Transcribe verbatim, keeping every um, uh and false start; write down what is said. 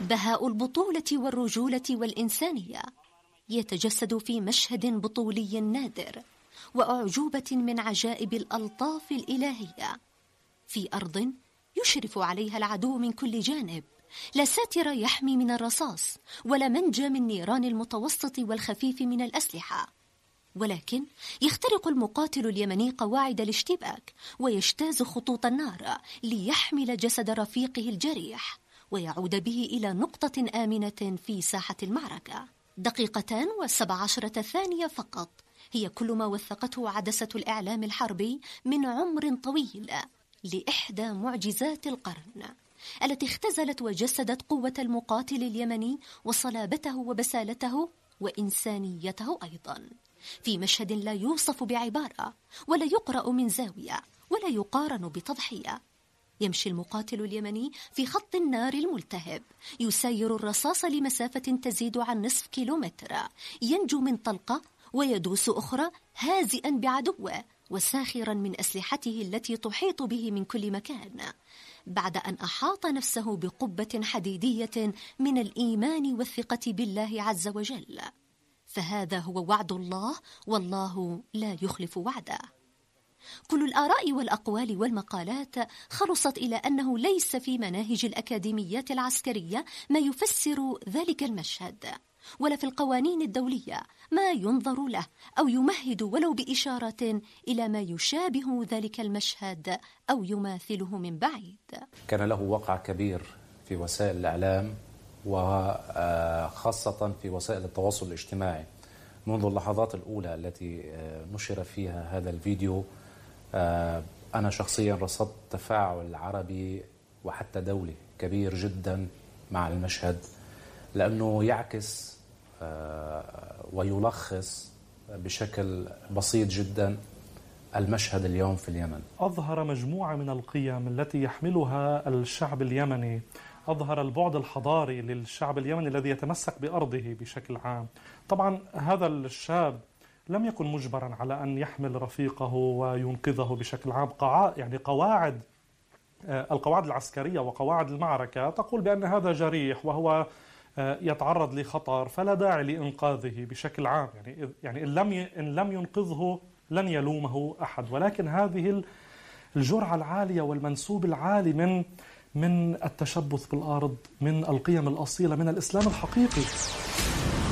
بهاء البطولة والرجولة والإنسانية يتجسد في مشهد بطولي نادر وأعجوبة من عجائب الألطاف الإلهية في أرض يشرف عليها العدو من كل جانب، لا ساتر يحمي من الرصاص ولا منجى من نيران المتوسط والخفيف من الأسلحة، ولكن يخترق المقاتل اليمني قواعد الاشتباك ويجتاز خطوط النار ليحمل جسد رفيقه الجريح ويعود به إلى نقطة آمنة في ساحة المعركة. دقيقتان وسبع عشرة ثانية فقط هي كل ما وثقته عدسة الإعلام الحربي من عمر طويل لإحدى معجزات القرن التي اختزلت وجسدت قوة المقاتل اليمني وصلابته وبسالته وإنسانيته أيضا، في مشهد لا يوصف بعبارة ولا يقرأ من زاوية ولا يقارن بتضحية. يمشي المقاتل اليمني في خط النار الملتهب، يسير الرصاص لمسافة تزيد عن نصف كيلومتر، ينجو من طلقة ويدوس أخرى هازئا بعدوه وساخرا من أسلحته التي تحيط به من كل مكان، بعد أن أحاط نفسه بقبة حديدية من الإيمان والثقة بالله عز وجل. فهذا هو وعد الله، والله لا يخلف وعده. كل الآراء والأقوال والمقالات خلصت إلى أنه ليس في مناهج الأكاديميات العسكرية ما يفسر ذلك المشهد، ولا في القوانين الدولية ما ينظر له أو يمهد ولو بإشارة إلى ما يشابه ذلك المشهد أو يماثله من بعيد. كان له وقع كبير في وسائل الإعلام وخاصة في وسائل التواصل الاجتماعي منذ اللحظات الأولى التي نشر فيها هذا الفيديو. أنا شخصيا رصدت تفاعل عربي وحتى دولي كبير جدا مع المشهد، لأنه يعكس ويلخص بشكل بسيط جدا المشهد اليوم في اليمن. أظهر مجموعة من القيم التي يحملها الشعب اليمني، أظهر البعد الحضاري للشعب اليمني الذي يتمسك بأرضه بشكل عام. طبعا هذا الشاب لم يكن مجبرا على أن يحمل رفيقه وينقذه بشكل عام. يعني قواعد القواعد العسكرية وقواعد المعركة تقول بأن هذا جريح وهو يتعرض لخطر فلا داعي لإنقاذه بشكل عام. يعني يعني إن لم إن لم ينقذه لن يلومه أحد، ولكن هذه الجرعة العالية والمنسوب العالي من من التشبث بالأرض، من القيم الأصيلة، من الإسلام الحقيقي.